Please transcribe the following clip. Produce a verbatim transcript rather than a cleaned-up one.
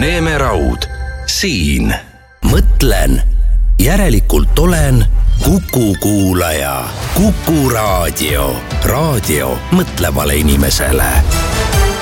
Neeme Raud, siin. Mõtlen, järelikult olen Kuku kuulaja. Kuku raadio. Raadio mõtlevale inimesele.